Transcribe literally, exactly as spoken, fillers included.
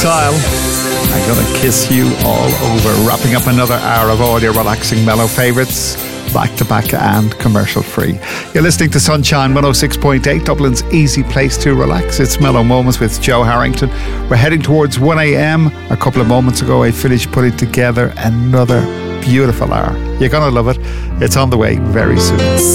Style. I'm gonna kiss you all over. Wrapping up another hour of all your relaxing mellow favourites, back to back and commercial free. You're listening to Sunshine one oh six point eight, Dublin's easy place to relax. It's Mellow Moments with Joe Harrington. We're heading towards one a.m. A couple of moments ago, I finished putting together another beautiful hour. You're gonna love it. It's on the way very soon.